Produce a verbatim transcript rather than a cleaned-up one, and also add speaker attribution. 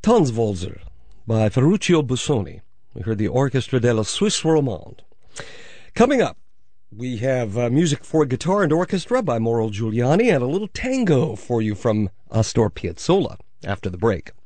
Speaker 1: Tanzwalzer by Ferruccio Busoni. We heard the Orchestra della Suisse Romande. Coming up, we have uh, music for guitar and orchestra by Mauro Giuliani and a little tango for you from Astor Piazzolla after the break.